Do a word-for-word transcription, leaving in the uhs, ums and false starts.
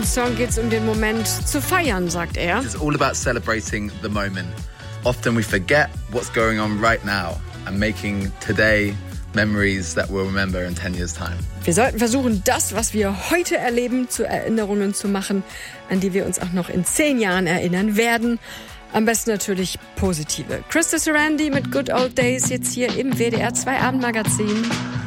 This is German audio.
Im Song geht es um den Moment zu feiern, sagt er. It's all about celebrating the moment. Often we forget what's going on right now and making today memories that we'll remember in ten years' time. Wir sollten versuchen, das, was wir heute erleben, zu Erinnerungen zu machen, an die wir uns auch noch in zehn Jahren erinnern werden. Am besten natürlich positive. Krista Sarandon mit Good Old Days jetzt hier im W D R zwei Abendmagazin.